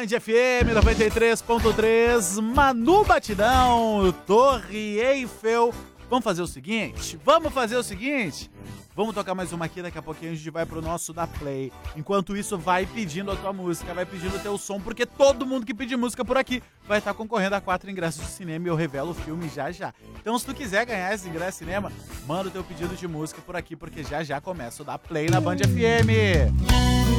Band FM 93.3, Manu Batidão, Torre Eiffel. Vamos fazer o seguinte? Vamos tocar mais uma aqui, daqui a pouquinho a gente vai pro nosso da Play. Enquanto isso, vai pedindo a tua música, vai pedindo o teu som, porque todo mundo que pedir música por aqui vai estar concorrendo a 4 ingressos de cinema e eu revelo o filme já. Então, se tu quiser ganhar esses ingressos de cinema, manda o teu pedido de música por aqui, porque já começa o da Play na Band FM.